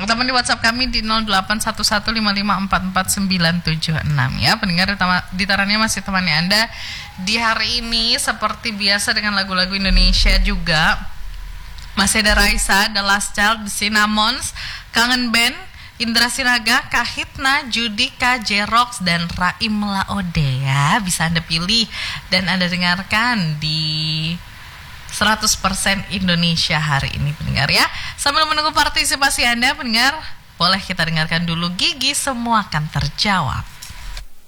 Teman di WhatsApp kami di 081155449976 ya. Pendengar ditarannya masih temani Anda di hari ini seperti biasa dengan lagu-lagu Indonesia juga. Masih ada Raisa, The Last Child, The Cinnamons, Kangen Band, Indra Sinaga, Kahitna, Judika, Jerox, dan Raim Laode ya. Bisa Anda pilih dan Anda dengarkan di 100% Indonesia hari ini pendengar ya. Sambil menunggu partisipasi Anda pendengar, boleh kita dengarkan dulu Gigi Semua Akan Terjawab.